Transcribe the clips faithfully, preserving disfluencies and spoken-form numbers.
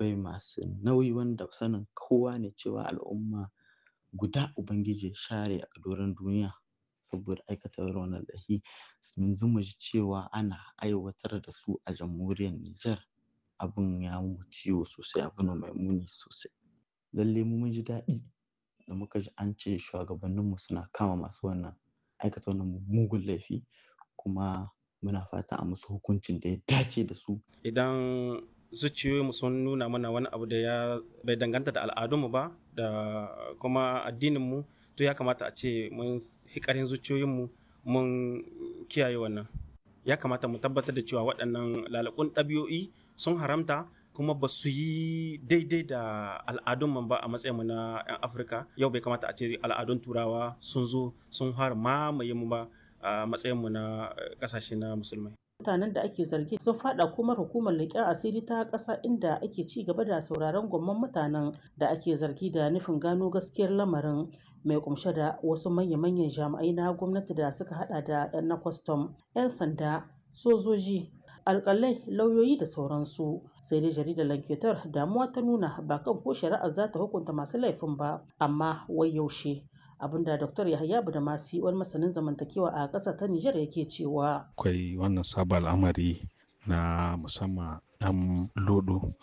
zunubai masu nauyi wanda sanin kowa ne cewa al'umma guda Ubangiji ya share a doron duniya saboda aikata irin wannan laifi. Yanzu mu ji cewa ana aiwatar da su a jamhuriyar Nijar. Abin ya mu ciwo sosai, abu ne mai muni sosai. Lalle mu mun ji daɗi da muka ji an ce shugabanninmu suna kama masu wannan aikata wannan mugun laifi, kuma muna fata a musu hukuncin da ya dace da su. Idan zuciyoyinmu sun nuna mana wani abu da ya bai danganta da al'adunmu ba da kuma addininmu, to ya kamata a ce mun hikarin zuciyoyinmu mun kiyaye wannan. Ya kamata mu tabbatar da cewa waɗannan lalakun ɗabi'o'i sun haramta kuma ba su yi daidai da al'adunmu ba a matsayinmu na 'yan Afirka. Yau bai kamata a ce al'adun Turawa sun zo sun har mamaye mu ba a matsayinmu na ƙasashe na musulmai. Mutanen da ake zargi sun fada kuma hukumar leƙen asiri ta ƙasa, inda ake ci gaba da sauraron gwamman mutanen da ake zargi da nufin gano gaskiyar lamarin, mai kumshe da wasu manya-manyan jami'ai na gwamnati da suka hada da 'yan na kwastam, 'yan sanda, sojoji, alƙalai, lauyoyi da sauransu. Sai dai jaridar Lanketer damuwa ta nuna ba kan ko shari'ar za ta hukunta masu laifin ba, amma wai yaushe. Abinda Dr. Yahaya Badamasi, wani masanin zamantakewa a ƙasar ta Nijar, yake cewa akwai wannan sabon al'amari na musamman ɗan lodo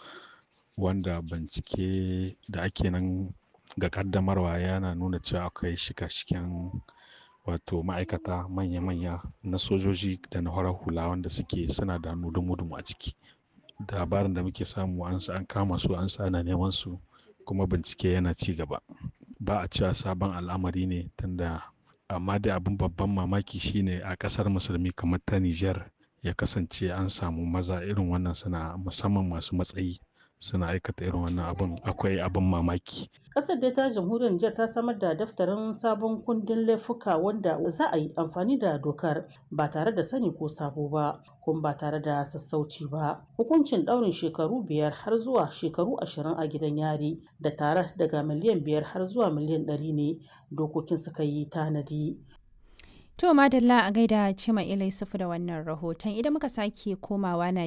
wanda bincike da ake nan ga kaddamarwa yana nuna cewa akwai shika-shiken wato ma'aikata manya-manya na sojoji da na horar hula wanda suke suna da dumu-dumu a ciki. Labarin da muke samu an kama su, an sa ana neman su, kuma bincike yana ci gaba. Ba a cewa sabon al'amari ne tunda, amma dai abin babban mamaki shine a kasar musulmi kamar ta Nijar ya kasance an samu maza irin wannan suna, musamman masu matsayi, suna aikata irin wannan abin. Akwai abin mamaki. Ƙasar dai ta jamhuriyar Nijar ta samar da daftarin sabon kundin laifuka wanda za a yi amfani da dokar ba tare da sani ko sabo ba, kuma ba tare da sassauci ba. Hukuncin ɗaurin shekaru biyar har zuwa shekaru ashirin a gidan yari da tare daga miliyan biyar har zuwa miliyan ɗari ne dokokin suka yi tanadi. To madalla a gaida Cima Ilai Sufu da wannan rahoton. Idan muka sake komawa